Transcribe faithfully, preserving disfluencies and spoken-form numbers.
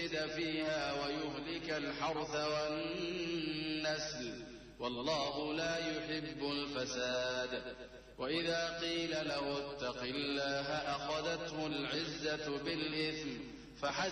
ليفسد فيها ويهلك الحرث والنسل، والله لا يحب الفساد. وإذا قيل له اتق الله أخذته العزة بالإثم فحسب